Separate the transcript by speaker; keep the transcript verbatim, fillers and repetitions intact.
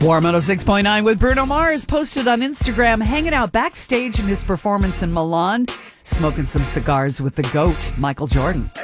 Speaker 1: Warm one oh six point nine with Bruno Mars posted on Instagram, hanging out backstage in his performance in Milan, smoking some cigars with the GOAT, Michael Jordan.